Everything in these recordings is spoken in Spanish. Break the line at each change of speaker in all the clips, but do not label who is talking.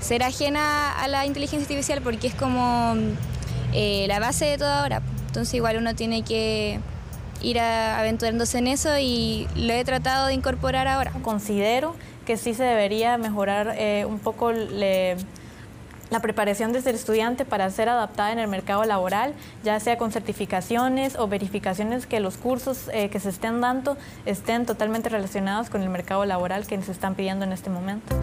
ser ajena a la inteligencia artificial porque es como la base de todo ahora. Entonces igual uno tiene que ir aventurándose en eso y lo he tratado de incorporar ahora.
Considero que sí se debería mejorar un poco la preparación desde el estudiante para ser adaptada en el mercado laboral, ya sea con certificaciones o verificaciones que los cursos que se estén dando estén totalmente relacionados con el mercado laboral que se están pidiendo en este momento.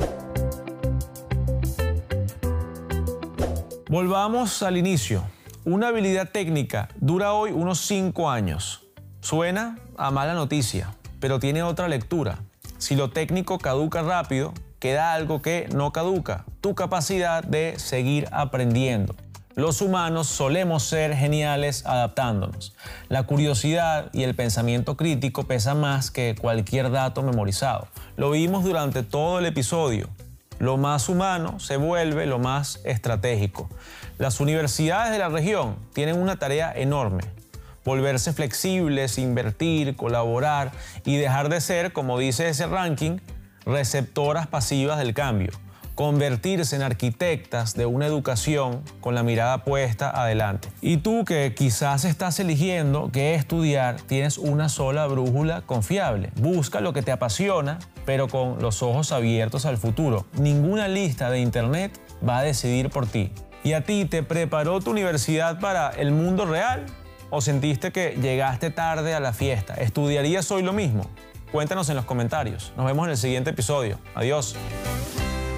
Volvamos al inicio. Una habilidad técnica dura hoy unos 5 años. Suena a mala noticia, pero tiene otra lectura. Si lo técnico caduca rápido, queda algo que no caduca: tu capacidad de seguir aprendiendo. Los humanos solemos ser geniales adaptándonos. La curiosidad y el pensamiento crítico pesan más que cualquier dato memorizado. Lo vimos durante todo el episodio. Lo más humano se vuelve lo más estratégico. Las universidades de la región tienen una tarea enorme: volverse flexibles, invertir, colaborar y dejar de ser, como dice ese ranking, receptoras pasivas del cambio. Convertirse en arquitectas de una educación con la mirada puesta adelante. Y tú que quizás estás eligiendo qué estudiar, tienes una sola brújula confiable. Busca lo que te apasiona, pero con los ojos abiertos al futuro. Ninguna lista de internet va a decidir por ti. ¿Y a ti te preparó tu universidad para el mundo real? ¿O sentiste que llegaste tarde a la fiesta? ¿Estudiarías hoy lo mismo? Cuéntanos en los comentarios. Nos vemos en el siguiente episodio. Adiós.